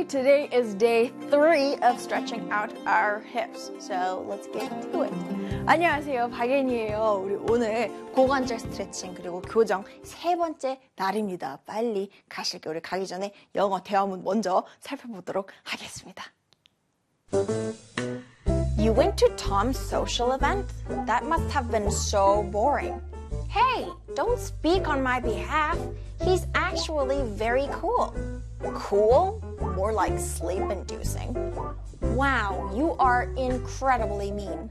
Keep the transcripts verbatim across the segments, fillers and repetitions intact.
Today is day three of stretching out our hips. So let's get to it. 안녕하세요, 박예인이에요. 우리 오늘 고관절 스트레칭 그리고 교정 세 번째 날입니다. 빨리 가실게요. 우리 가기 전에 영어 대화문 먼저 살펴보도록 하겠습니다. You went to Tom's social event? That must have been so boring. Hey, don't speak on my behalf. He's actually very cool. Cool? More like sleep-inducing. Wow, you are incredibly mean.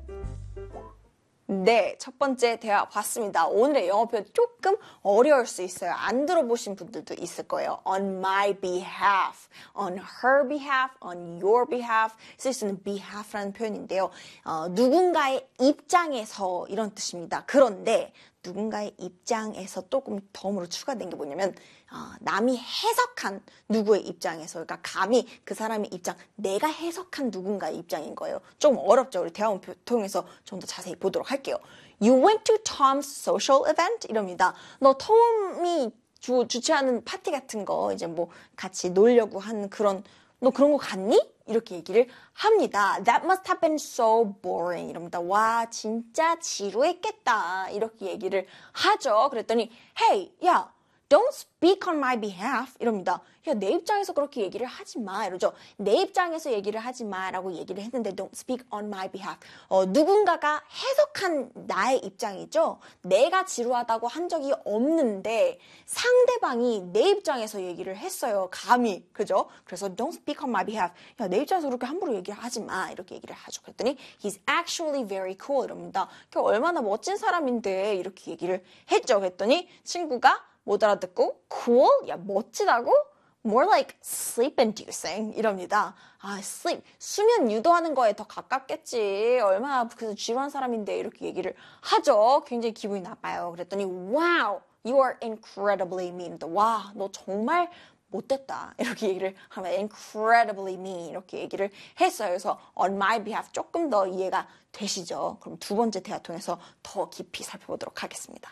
네, 첫 번째 대화 봤습니다. 오늘의 영어 표현 조금 어려울 수 있어요. 안 들어보신 분들도 있을 거예요. On my behalf, on her behalf, on your behalf 쓸 수 있는 behalf라는 표현인데요. 어, 누군가의 입장에서 이런 뜻입니다. 그런데 누군가의 입장에서 조금 덤으로 추가된 게 뭐냐면 어, 남이 해석한 누구의 입장에서 그러니까 감히 그 사람의 입장 내가 해석한 누군가의 입장인 거예요. 좀 어렵죠. 우리 대화문 통해서 좀 더 자세히 보도록 할게요. You went to Tom's social event? 이럽니다. 너 톰이 주, 주최하는 파티 같은 거 이제 뭐 같이 놀려고 하는 그런 너 그런 거 갔니? 이렇게 얘기를 합니다. That must have been so boring. 이럽니다. 와, 진짜 지루했겠다. 이렇게 얘기를 하죠. 그랬더니, hey, 야, don't speak on my behalf. 이럽니다. 야, 내 입장에서 그렇게 얘기를 하지 마. 이러죠. 내 입장에서 얘기를 하지 마. 라고 얘기를 했는데, don't speak on my behalf. 어, 누군가가 해석한 나의 입장이죠. 내가 지루하다고 한 적이 없는데, 상대방이 내 입장에서 얘기를 했어요. 감히. 그죠? 그래서 don't speak on my behalf. 야, 내 입장에서 그렇게 함부로 얘기를 하지 마. 이렇게 얘기를 하죠. 그랬더니, he's actually very cool. 이럽니다. 얼마나 멋진 사람인데, 이렇게 얘기를 했죠. 그랬더니, 친구가 못 알아듣고, cool? 야, 멋지다고? More like sleep-inducing 이럽니다. 아, sleep, 수면 유도하는 거에 더 가깝겠지. 얼마나 그래서 지루한 사람인데 이렇게 얘기를 하죠. 굉장히 기분이 나빠요. 그랬더니 wow, you are incredibly mean. 와, 너 정말 못됐다. 이렇게 얘기를 하면 incredibly mean 이렇게 얘기를 했어요. 그래서 on my behalf 조금 더 이해가 되시죠? 그럼 두 번째 대화 통해서 더 깊이 살펴보도록 하겠습니다.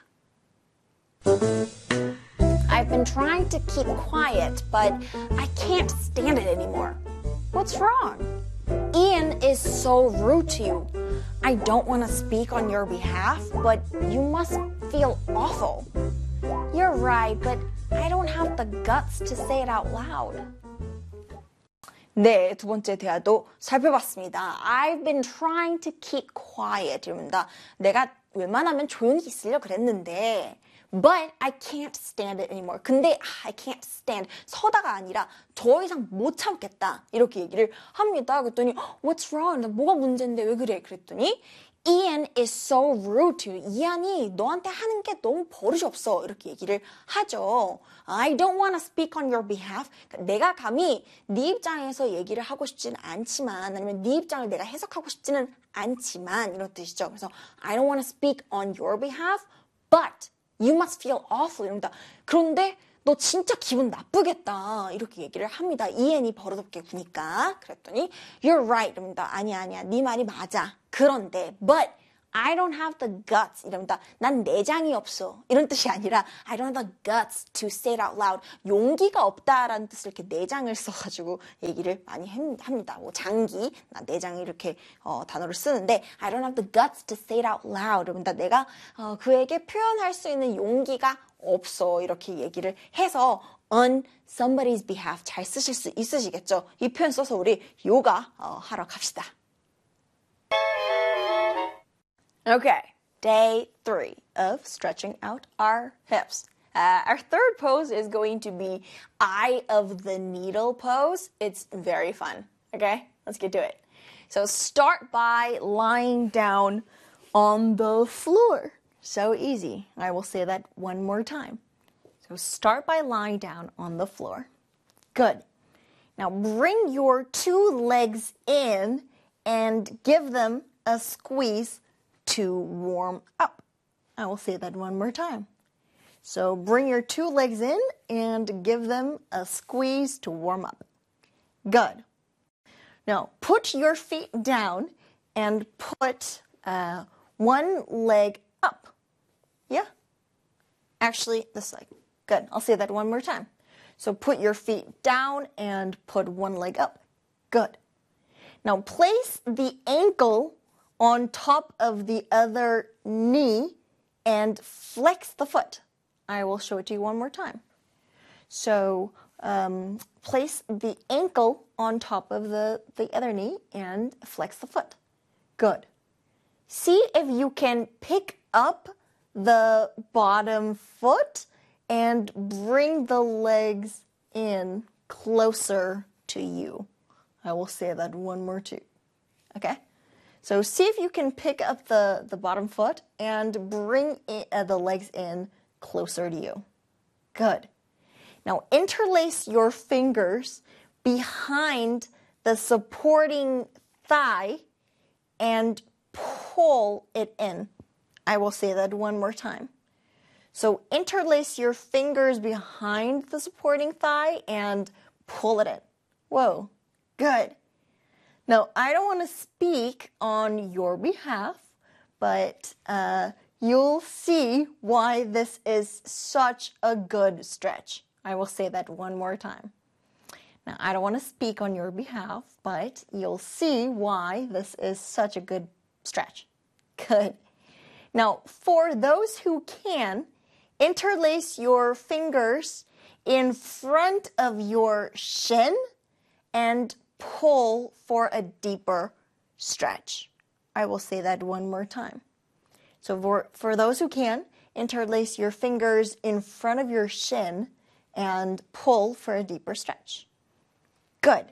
I've been trying to keep quiet, but I can't stand it anymore. What's wrong? Ian is so rude to you. I don't want to speak on your behalf, but you must feel awful. You're right, but I don't have the guts to say it out loud. 네, 두 번째 대화도 살펴봤습니다. I've been trying to keep quiet. 이럽니다. 내가 웬만하면 조용히 있으려 그랬는데 But I can't stand it anymore. 근데 I can't stand. 서다가 아니라 더 이상 못 참겠다. 이렇게 얘기를 합니다. 그랬더니 What's wrong? 뭐가 문제인데 왜 그래? 그랬더니 Ian is so rude to you. 이안이 너한테 하는 게 너무 버릇이 없어. 이렇게 얘기를 하죠. I don't want to speak on your behalf. 내가 감히 네 입장에서 얘기를 하고 싶지는 않지만 아니면 네 입장을 내가 해석하고 싶지는 않지만 이런 뜻이죠. 그래서 I don't want to speak on your behalf, but You must feel awful. 이럽니다. 그런데 너 진짜 기분 나쁘겠다. 이렇게 얘기를 합니다. 이엔이 버릇없게 구니까. 그랬더니 You're right. 이럽니다. 아니야 아니야. 네 말이 맞아. 그런데 But I don't have the guts. 이럽니다. 난 내장이 없어. 이런 뜻이 아니라 I don't have the guts to say it out loud. 용기가 없다라는 뜻을 이렇게 내장을 써가지고 얘기를 많이 합니다. 뭐 장기, 내장이 이렇게 어, 단어를 쓰는데 I don't have the guts to say it out loud. 이럽니다. 내가 어, 그에게 표현할 수 있는 용기가 없어. 이렇게 얘기를 해서 on somebody's behalf 잘 쓰실 수 있으시겠죠? 이 표현 써서 우리 요가 어, 하러 갑시다. Okay, day three of stretching out our hips. Uh, our third pose is going to be eye of the needle pose. It's very fun. Okay, let's get to it. So start by lying down on the floor. So easy. I will say that one more time. So start by lying down on the floor. Good. Now bring your two legs in and give them a squeeze to warm up. I will say that one more time. So bring your two legs in and give them a squeeze to warm up. Good. Now put your feet down and put uh, one leg up. Yeah? Actually, this leg. Good. I'll say that one more time. So put your feet down and put one leg up. Good. Now place the ankle on top of the other knee and flex the foot. I will show it to you one more time. So um, place the ankle on top of the, the other knee and flex the foot. Good. See if you can pick up the bottom foot and bring the legs in closer to you. I will say that one more too. Okay? So see if you can pick up the, the bottom foot and bring it, uh, the legs in closer to you. Good. Now interlace your fingers behind the supporting thigh and pull it in. I will say that one more time. So interlace your fingers behind the supporting thigh and pull it in. Whoa, good. Now, I don't want to speak on your behalf, but uh, you'll see why this is such a good stretch. I will say that one more time. Now, I don't want to speak on your behalf, but you'll see why this is such a good stretch. Good. Now, for those who can, interlace your fingers in front of your shin and pull for a deeper stretch. I will say that one more time. So for, for those who can, interlace your fingers in front of your shin and pull for a deeper stretch. Good.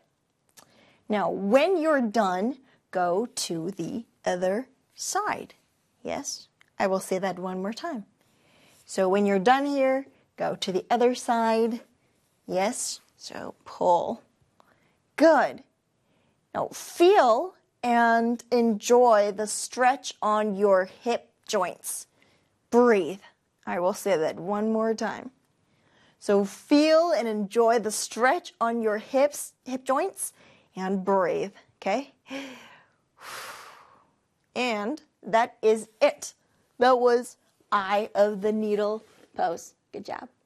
Now, when you're done, go to the other side. Yes, I will say that one more time. So when you're done here, go to the other side. Yes, so pull. Good. Now feel and enjoy the stretch on your hip joints. Breathe. I will say that one more time. So feel and enjoy the stretch on your hips, hip joints, and breathe, okay? And that is it. That was Eye of the Needle pose. Good job.